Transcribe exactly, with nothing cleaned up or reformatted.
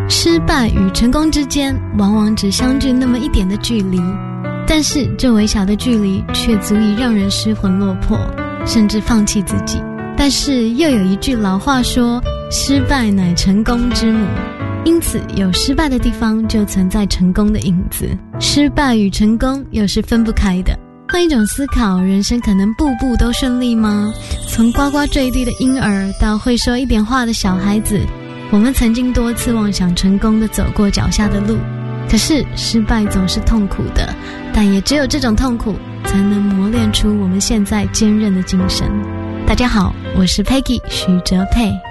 失败与成功之间往往只相距那么一点的距离，但是这微小的距离却足以让人失魂落魄，甚至放弃自己。但是又有一句老话说，失败乃成功之母，因此有失败的地方就存在成功的影子，失败与成功又是分不开的。换一种思考，人生可能步步都顺利吗？从呱呱坠地的婴儿到会说一点话的小孩子，我们曾经多次妄想成功地走过脚下的路，可是失败总是痛苦的，但也只有这种痛苦才能磨练出我们现在坚韧的精神。大家好，我是 Peggy 徐哲佩。